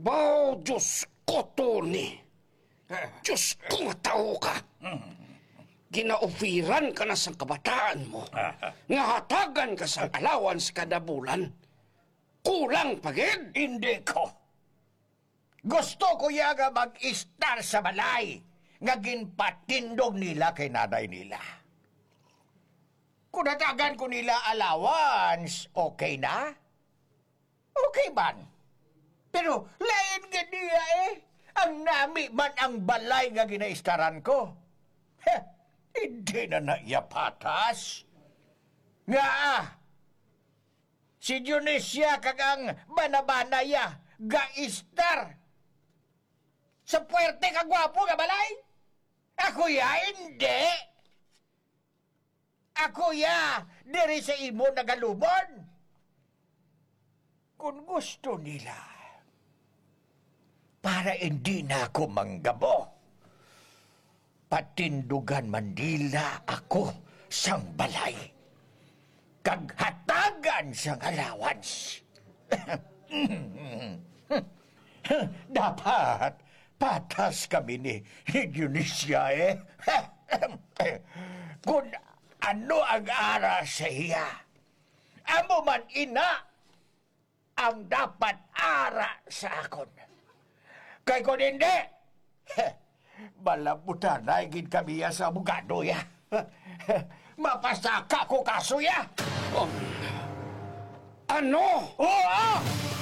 Bao, Diyos ko, Tony. Diyos ko, matao ka. Ginaufiran ka na sa kabataan mo. Nga hatagan ka sa allowance kada bulan. Kulang pagid. Hindi ko. Gusto ko yaga mag-star sa balay nga ginpatindog nila kay naday nila. Kung natagan ko nila allowance, okay na? Okay man. Pero lain nga niya ang nami man ang balay nga ginaistaran ko. Heh, hindi na naiyapatas. Nga si Dionisya kagang banabanaya gaistar. Sa puwerte kagwapo nga balay? Ako ya, hindi. Ako ya, diri sa imo nagalubon. Kung gusto nila, para hindi na ako manggabo, patindugan man nila ako sang balay. Kaghatagan sang allowance. Dapat patas kami ni Dionisya Kung ano ang ara sa iya, amo man ina ang dapat ara sa akon. Kay kung hindi, malabutan na igin kami sa abogado ya. Mapasaka ko kaso ya. Ano? Oo!